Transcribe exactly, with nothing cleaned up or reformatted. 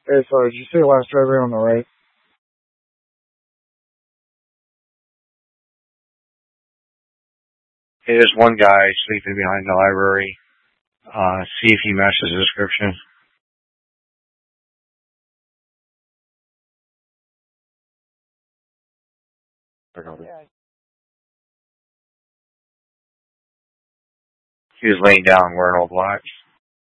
Hey, sorry, did you see the last driver on the right? Hey, there's one guy sleeping behind the library. Uh, see if he matches the description. He was laying down wearing all black.